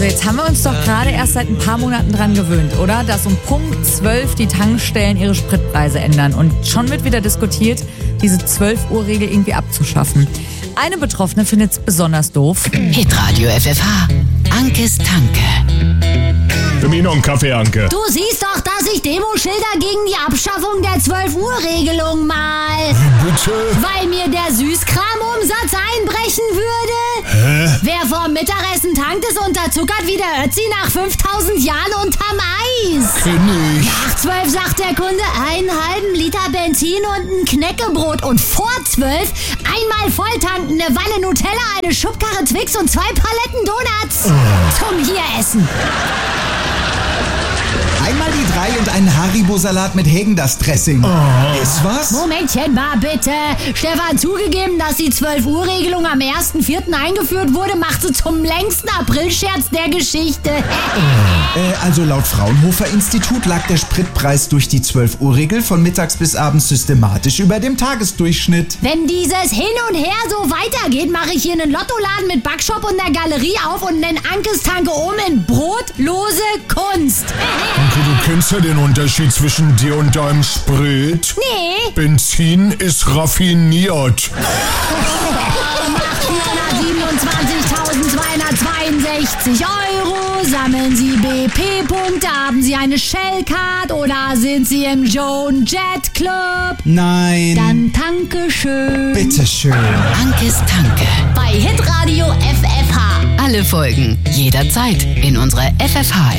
Also jetzt haben wir uns doch gerade erst seit ein paar Monaten dran gewöhnt, oder? Dass um Punkt 12 die Tankstellen ihre Spritpreise ändern. Und schon wird wieder diskutiert, diese 12-Uhr-Regel irgendwie abzuschaffen. Eine Betroffene findet es besonders doof. Hitradio FFH. Ankes Tanke. Für mich noch einen Kaffee, Anke. Du siehst doch, dass ich Demoschilder gegen die Abschaffung der 12-Uhr-Regelung mal. Bitte? Weil mir der Süßkramumsatz einbrechen würde. Hä? Wer vorm Mittagessen tankt, ist unterzuckert wie der Ötzi nach 5000 Jahren unterm Eis. Kenn ich. Nach 12 sagt der Kunde einen halben Liter Benzin und ein Knäckebrot. Und vor 12 einmal volltanken, eine Wanne Nutella, eine Schubkarre Twix und 2 Paletten Donuts. Zum Hieressen. Einmal die 3 und einen Haribo-Salat mit Häagen-Dazs-Dressing. Ist was? Momentchen mal bitte. Stefan, zugegeben, dass die 12-Uhr-Regelung am 1.4. eingeführt wurde, macht sie zum längsten Aprilscherz der Geschichte. Also laut Fraunhofer-Institut lag der Spritpreis durch die 12-Uhr-Regel von mittags bis abends systematisch über dem Tagesdurchschnitt. Wenn dieses Hin und Her so weitergeht, mache ich hier einen Lottoladen mit Backshop und der Galerie auf und nenne Ankes Tanke um in brotlose Kunst. Anke, du kennst ja den Unterschied zwischen dir und deinem Sprit. Nee. Benzin ist raffiniert. Macht 427.262 Euro. Sammeln Sie BP-Punkte. Haben Sie eine Shell-Card oder sind Sie im Joan Jet Club? Nein. Dann danke schön. Bitteschön. Ankes Tanke. Bei Hitradio FFH. Alle Folgen jederzeit in unserer FFH